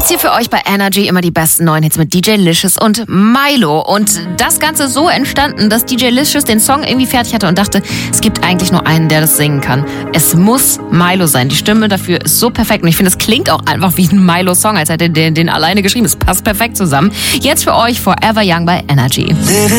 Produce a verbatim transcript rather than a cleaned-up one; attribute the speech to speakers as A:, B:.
A: hier für euch bei Energy immer die besten neuen Hits mit D J Licious und Milo. Und das Ganze so entstanden, dass D J Licious den Song irgendwie fertig hatte und dachte, es gibt eigentlich nur einen, der das singen kann. Es muss Milo sein. Die Stimme dafür ist so perfekt. Und ich finde, es klingt auch einfach wie ein Milo-Song, als hätte er den, den alleine geschrieben. Es passt perfekt zusammen. Jetzt für euch Forever Young bei Energy.